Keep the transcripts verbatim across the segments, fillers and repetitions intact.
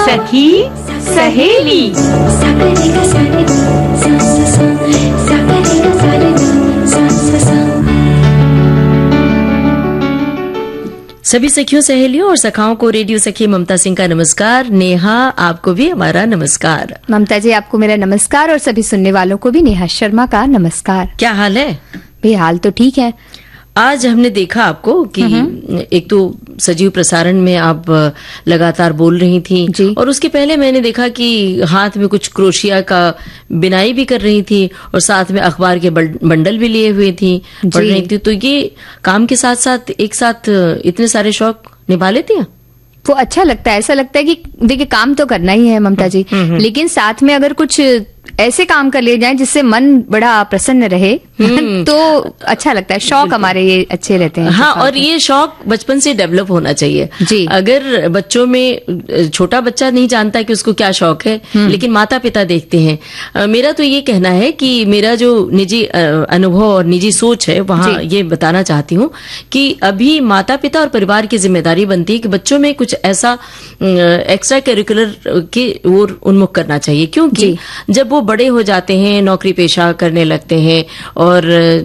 सखी सहेली। सभी सखियों सहेलियों और सखाओं को रेडियो सखी ममता सिंह का नमस्कार। नेहा, आपको भी हमारा नमस्कार। ममता जी, आपको मेरा नमस्कार और सभी सुनने वालों को भी नेहा शर्मा का नमस्कार। क्या हाल है? भाई हाल तो ठीक है। आज हमने देखा आपको कि एक तो सजीव प्रसारण में आप लगातार बोल रही थी जी। और उसके पहले मैंने देखा कि हाथ में कुछ क्रोशिया का बिनाई भी कर रही थी और साथ में अखबार के बंडल भी लिए हुए थी, पढ़ रही थी। तो ये काम के साथ साथ एक साथ इतने सारे शौक निभा लेती हैं। वो अच्छा लगता है, ऐसा लगता है कि देखिए काम तो करना ही है ममता जी, लेकिन साथ में अगर कुछ ऐसे काम कर लिए जाएं जिससे मन बड़ा प्रसन्न रहे तो अच्छा लगता है। शौक हमारे ये अच्छे रहते हैं। हाँ, और ये शौक बचपन से डेवलप होना चाहिए जी। अगर बच्चों में, छोटा बच्चा नहीं जानता कि उसको क्या शौक है, लेकिन माता पिता देखते हैं। मेरा तो ये कहना है कि मेरा जो निजी अनुभव और निजी सोच है वहाँ ये बताना चाहती हूँ कि अभी माता पिता और परिवार की जिम्मेदारी बनती है कि बच्चों में कुछ ऐसा एक्स्ट्रा करिकुलर की ओर उन्मुख करना चाहिए, क्योंकि जब वो बड़े हो जाते हैं, नौकरी पेशा करने लगते हैं और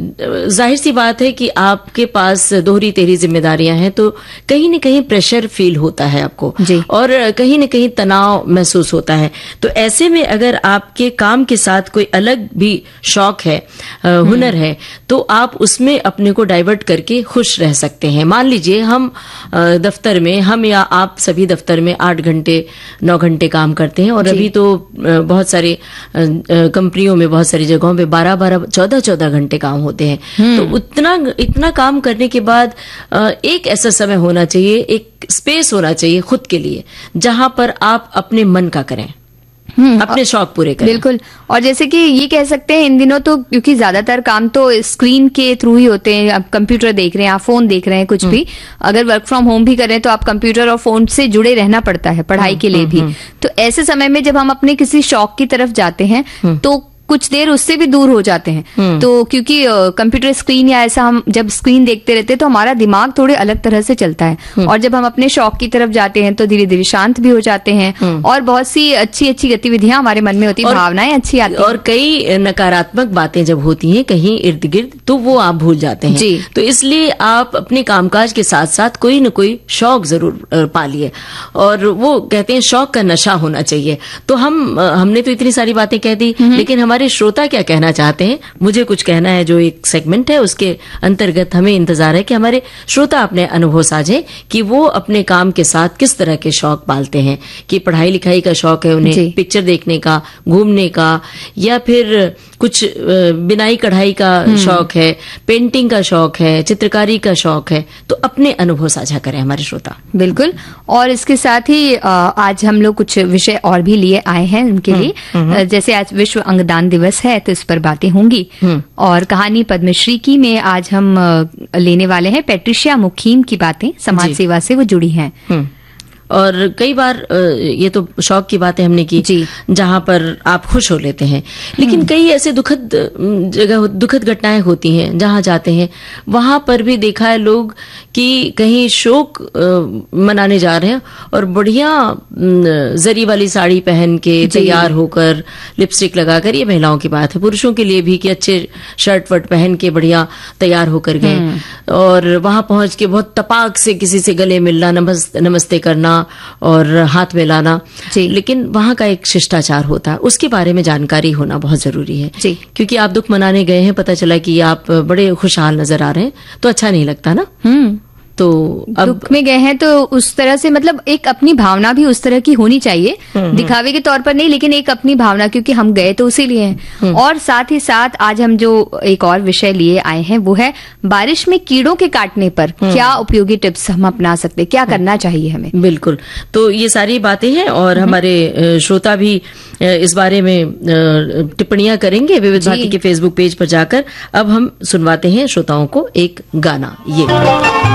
जाहिर सी बात है कि आपके पास दोहरी तेरी जिम्मेदारियां हैं, तो कहीं न कहीं प्रेशर फील होता है आपको और कहीं न कहीं तनाव महसूस होता है। तो ऐसे में अगर आपके काम के साथ कोई अलग भी शौक है, हुनर है, तो आप उसमें अपने को डाइवर्ट करके खुश रह सकते हैं। मान लीजिए हम दफ्तर में, हम या आप सभी दफ्तर में आठ घंटे नौ घंटे काम करते हैं और अभी तो बहुत सारे कंपनियों में, बहुत सारी जगहों पे बारह बारह चौदह चौदह घंटे काम होते हैं। तो उतना इतना काम करने के बाद एक ऐसा समय होना चाहिए, एक स्पेस होना चाहिए खुद के लिए, जहां पर आप अपने मन का करें, अपने शौक पूरे करें। बिल्कुल। और जैसे कि ये कह सकते हैं इन दिनों तो, क्योंकि ज्यादातर काम तो स्क्रीन के थ्रू ही होते हैं, आप कंप्यूटर देख रहे हैं, आप फोन देख रहे हैं, कुछ भी अगर वर्क फ्रॉम होम भी करें तो आप कंप्यूटर और फोन से जुड़े रहना पड़ता है पढ़ाई के लिए भी। तो ऐसे समय में जब हम अपने किसी शौक की तरफ जाते हैं तो कुछ देर उससे भी दूर हो जाते हैं। तो क्योंकि कंप्यूटर स्क्रीन या ऐसा हम जब स्क्रीन देखते रहते हैं तो हमारा दिमाग थोड़े अलग तरह से चलता है, और जब हम अपने शौक की तरफ जाते हैं तो धीरे धीरे शांत भी हो जाते हैं और बहुत सी अच्छी अच्छी गतिविधियां हमारे मन में होती है, भावनाएं अच्छी आती हैं। और कई नकारात्मक बातें जब होती हैं कहीं इर्द गिर्द तो वो आप भूल जाते हैं जी। तो इसलिए आप अपने कामकाज के साथ साथ कोई न कोई शौक जरूर पालिए, और वो कहते हैं शौक का नशा होना चाहिए। तो हम हमने तो इतनी सारी बातें कह दी, लेकिन हमारे श्रोता क्या कहना चाहते हैं, मुझे कुछ कहना है। जो एक सेगमेंट है उसके अंतर्गत हमें इंतजार है कि हमारे श्रोता अपने अनुभव साझे कि वो अपने काम के साथ किस तरह के शौक पालते हैं, कि पढ़ाई लिखाई का शौक है उन्हें, पिक्चर देखने का, घूमने का, या फिर कुछ बिनाई कढ़ाई का शौक है, पेंटिंग का शौक है, चित्रकारी का शौक है। तो अपने अनुभव साझा करें हमारे श्रोता। बिल्कुल। और इसके साथ ही आज हम लोग कुछ विषय और भी लिए आए हैं उनके लिए, जैसे आज विश्व अंगदान दिवस है तो इस पर बातें होंगी, और कहानी पद्मश्री की में आज हम लेने वाले हैं पैट्रिशिया मुकीम की बातें, समाज सेवा से वो जुड़ी हैं। और कई बार ये तो शौक की बातें हमने की जहां पर आप खुश हो लेते हैं, लेकिन कई ऐसे दुखद जगह, दुखद घटनाएं होती हैं जहां जाते हैं, वहां पर भी देखा है लोग कि कहीं शोक मनाने जा रहे हैं और बढ़िया जरी वाली साड़ी पहन के तैयार होकर, लिपस्टिक लगाकर, ये महिलाओं की बात है, पुरुषों के लिए भी कि अच्छे शर्ट वर्ट पहन के बढ़िया तैयार होकर गए और वहां पहुंच के बहुत तपाक से किसी से गले मिलना, नमस्ते नमस्ते करना और हाथ मिलाना। लेकिन वहां का एक शिष्टाचार होता है, उसके बारे में जानकारी होना बहुत जरूरी है जी। क्योंकि आप दुख मनाने गए हैं, पता चला कि आप बड़े खुशहाल नजर आ रहे हैं, तो अच्छा नहीं लगता ना। हम्म तो अब दुख में गए हैं तो उस तरह से, मतलब एक अपनी भावना भी उस तरह की होनी चाहिए, दिखावे के तौर पर नहीं, लेकिन एक अपनी भावना, क्योंकि हम गए तो उसी लिए हैं। और साथ ही साथ आज हम जो एक और विषय लिए आए हैं वो है बारिश में कीड़ों के काटने पर क्या उपयोगी टिप्स हम अपना सकते हैं, क्या करना चाहिए हमें। बिल्कुल। तो ये सारी बातें हैं और हमारे श्रोता भी इस बारे में टिप्पणियां करेंगे विविध भारती के फेसबुक पेज पर जाकर। अब हम सुनवाते हैं श्रोताओं को एक गाना। ये